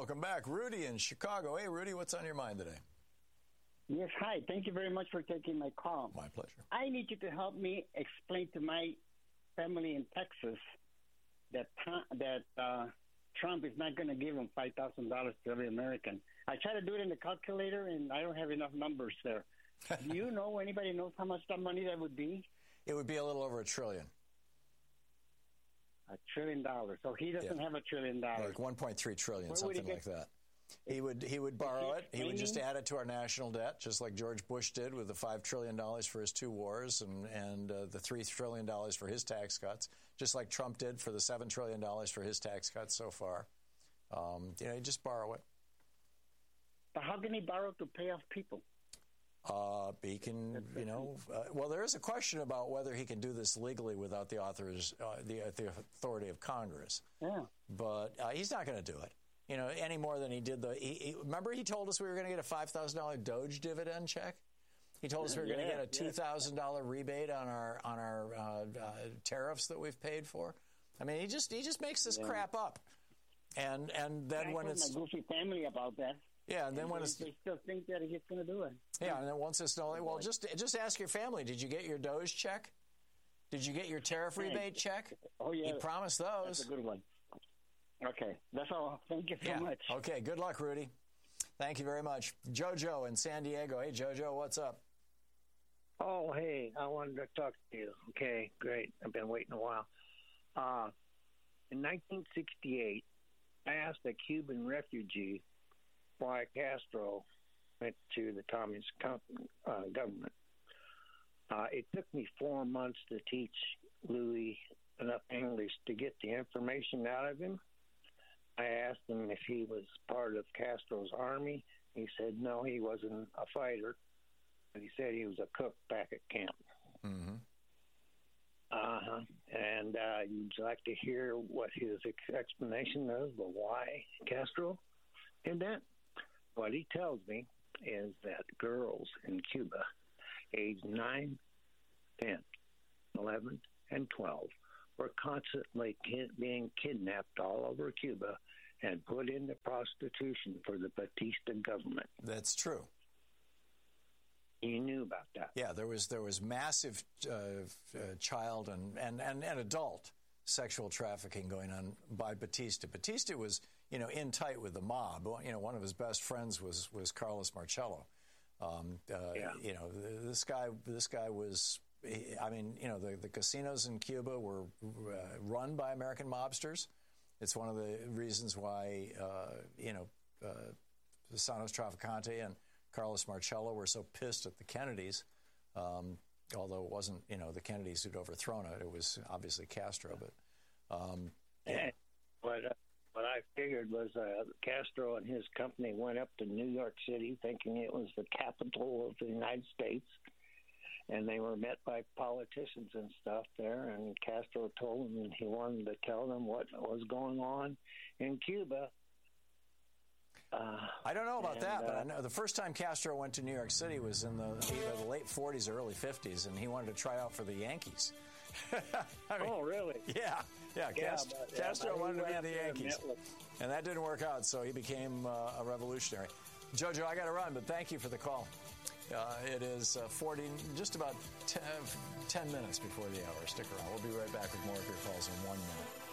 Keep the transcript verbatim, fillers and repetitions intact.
welcome back. Rudy in Chicago. Hey, Rudy, what's on your mind today? Yes, hi. Thank you very much for taking my call. My pleasure. I need you to help me explain to my family in Texas that that uh, Trump is not going to give them five thousand dollars to every American. I tried to do it in the calculator, and I don't have enough numbers there. Do you know, anybody knows how much that money that would be? It would be a little over a trillion. A trillion dollars. So he doesn't yeah. have a trillion dollars. Like one point three trillion, Where something like that. He would he would borrow it. He would just add it to our national debt, just like George Bush did with the five trillion dollars for his two wars and, and uh, the three trillion dollars for his tax cuts, just like Trump did for the seven trillion dollars for his tax cuts so far. Um, you know, you just borrow it. But how can he borrow to pay off people? Uh, he can, you know, uh, well, there is a question about whether he can do this legally without the authors, uh, the, uh, the authority of Congress. Yeah. But uh, he's not going to do it. You know, any more than he did the. He, he, remember, he told us we were going to get a five thousand dollar Doge dividend check. He told us we were going to yeah, get a two thousand dollar yeah. rebate on our on our uh, uh, tariffs that we've paid for. I mean, he just he just makes this yeah. crap up, and and then I when told it's my goofy family about that. Yeah, and then and when they, it's they still think that he's going to do it. Yeah, and then once it's no, well, just just ask your family. Did you get your Doge check? Did you get your tariff rebate check? Oh yeah, he promised those. That's a good one. Okay, that's all. Thank you so yeah. much. Okay, good luck, Rudy. Thank you very much. Jojo in San Diego. Hey, Jojo, what's up? Oh, hey, I wanted to talk to you. Okay, great. I've been waiting a while. Uh, in nineteen sixty-eight, I asked a Cuban refugee why Castro went to the communist uh, government. Uh, it took me four months to teach Louis enough English to get the information out of him. I asked him if he was part of Castro's army. He said no, he wasn't a fighter. But he said he was a cook back at camp. Mm-hmm. Uh-huh. And uh, you'd like to hear what his explanation is, but why Castro did that? What he tells me is that girls in Cuba, aged nine, ten, eleven, and twelve, were constantly kid- being kidnapped all over Cuba and put into prostitution for the Batista government. That's true. You knew about that. Yeah, there was there was massive uh, uh, child and, and, and, and adult sexual trafficking going on by Batista. Batista was, you know, in tight with the mob. You know, one of his best friends was was Carlos Marcello. Um, uh, yeah. You know, this guy this guy was. I mean, you know, the, the casinos in Cuba were uh, run by American mobsters. It's one of the reasons why, uh, you know, uh, Santos Trafficante and Carlos Marcello were so pissed at the Kennedys, um, although it wasn't, you know, the Kennedys who'd overthrown it. It was obviously Castro. But um, yeah. What, uh, what I figured was uh, Castro and his company went up to New York City thinking it was the capital of the United States. And they were met by politicians and stuff there, and Castro told them he wanted to tell them what was going on in Cuba. Uh, I don't know about and, that, but uh, I know the first time Castro went to New York City was in the, either the late forties or early fifties, and he wanted to try out for the Yankees. I mean, oh, really? Yeah, yeah. yeah Cast- but, yeah, Castro wanted to be in the Yankees, with, and that didn't work out, so he became uh, a revolutionary. Jojo, I got to run, but thank you for the call. Uh, it is uh, forty, just about ten, ten minutes before the hour. Stick around. We'll be right back with more of your calls in one minute.